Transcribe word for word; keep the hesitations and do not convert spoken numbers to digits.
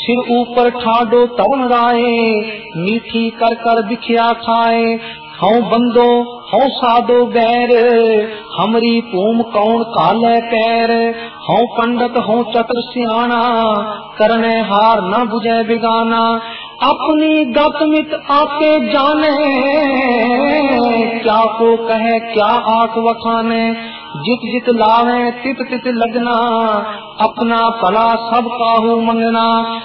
सिर ऊपर ठाडो तरुण राए, मीठी कर कर बिखिया खाए। हूँ बंदो हूँ साधो बैर, हमरी पूम कौन काले पैर। हूँ पंडित हूँ चतुर सियाना, करने हार न बुझे बिगाना। अपनी गत मित आपे जाने, क्या को कहे क्या आख वखाने। जित जित लावे तित तित लगना, अपना भला सब काहू मंगना।